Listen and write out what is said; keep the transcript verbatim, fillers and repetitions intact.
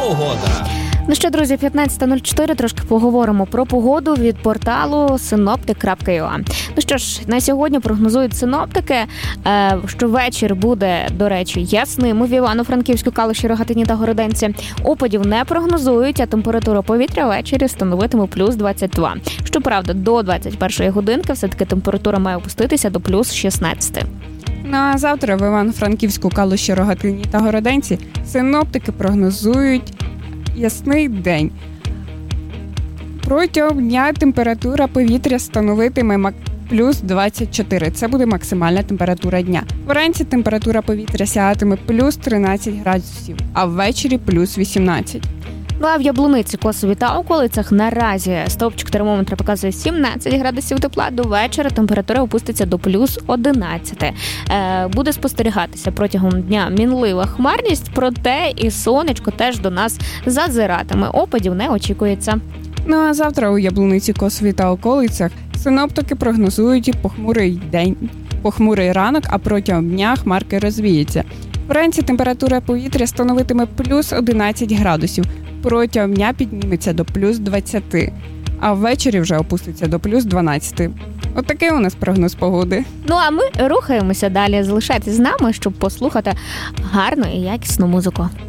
Погода. Ну що, друзі, п'ятнадцята нуль чотири, трошки поговоримо про погоду від порталу синоптик крапка ю а. Ну що ж, на сьогодні прогнозують синоптики, що вечір буде, до речі, ясним в Івано-Франківську, Калуші, Рогатині та Городенці. Опадів не прогнозують, а температура повітря ввечері становитиме плюс двадцять два. Щоправда, до двадцять першої годинки все-таки температура має опуститися до плюс шістнадцять. На завтра в Івано-Франківську, Калуші, Рогатині та Городенці синоптики прогнозують ясний день. Протягом дня температура повітря становитиме плюс двадцять чотири. Це буде максимальна температура дня. Вранці температура повітря сягатиме плюс тринадцять градусів, а ввечері плюс вісімнадцять. Ну а в Яблуниці, Косові та околицях наразі стовпчик термометра показує сімнадцять градусів тепла. До вечора температура опуститься до плюс одинадцять. Е, буде спостерігатися протягом дня мінлива хмарність, проте і сонечко теж до нас зазиратиме. Опадів не очікується. Ну а завтра у Яблуниці, Косові та околицях синоптики прогнозують похмурий день, похмурий ранок, а протягом дня хмарки розвіються. Вранці температура повітря становитиме плюс одинадцять градусів. Протягом дня підніметься до плюс двадцять, а ввечері вже опуститься до плюс дванадцять. От такий у нас прогноз погоди. Ну а ми рухаємося далі. Залишайтесь з нами, щоб послухати гарну і якісну музику.